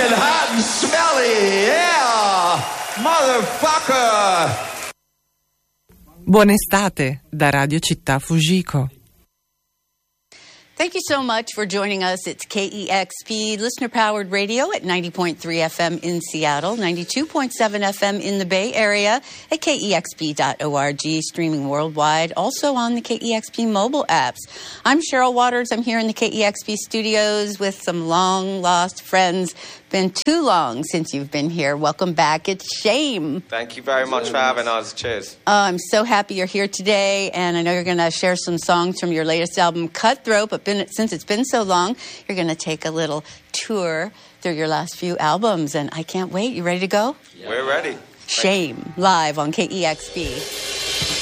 stinking hot and smelly. Yeah, motherfucker. Buona estate da Radio Città Fujiko. Thank you so much for joining us. It's KEXP, listener-powered radio at 90.3 FM in Seattle, 92.7 FM in the Bay Area, at KEXP.org, streaming worldwide, also on the KEXP mobile apps. I'm Cheryl Waters. I'm here in the KEXP studios with some long-lost friends. Been too long since you've been here. Welcome back. It's Shame. Thank you very much for having us. Cheers. I'm so happy you're here today, and I know you're going to share some songs from your latest album, Cutthroat, but since it's been so long, you're going to take a little tour through your last few albums, and I can't wait. You ready to go? We're ready. Shame, live on KEXP.